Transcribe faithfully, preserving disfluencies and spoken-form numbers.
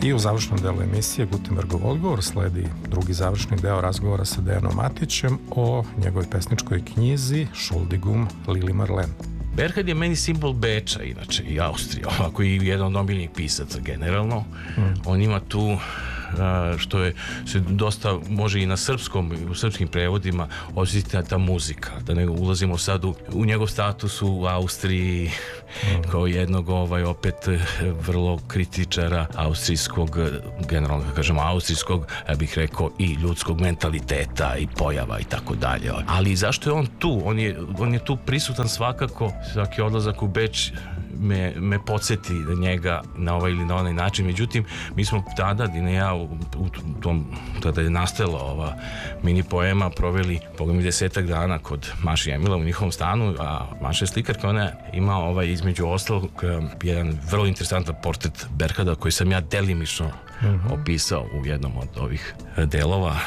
I u završnom delu emisije Gutenbergov odgovor sledi drugi završni deo razgovora sa Dejanom Matićem o njegovoj pesničkoj knjizi Schuldigum Lili Marlen. Berhard je meni simbol Beča, inače, i Austrije, ovako i jedan od omiljenih pisaca generalno. Mm. On ima tu, što je se dosta može i na srpskom, u srpskim prevodima osjetiti ta muzika, da ne ulazimo sad u, u njegov status u Austriji mm. kao jednog ovaj, opet vrlo kritičara austrijskog, generalno kažemo austrijskog, ja bih rekao i ljudskog mentaliteta i pojava i tako dalje. Ali zašto je on tu? On je, on je tu prisutan svakako. Svaki odlazak u Beč me, me podsjeti na njega na ovaj ili na onaj način. Međutim, mi smo tada, Dina i ja, u, u tom, tada je nastajala ova mini poema, proveli pogledam desetak dana kod Maše Emila u njihovom stanu, a Maša je slikarka, ona ima ovaj, između ostalog jedan vrlo interesantan portret Berharda koji sam ja delimično mm-hmm. opisao u jednom od ovih delova.